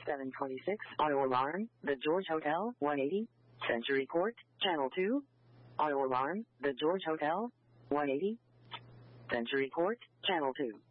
726, auto alarm, the George Hotel, 180, Century Court, Channel 2. Auto alarm, the George Hotel, 180, Century Court, Channel 2.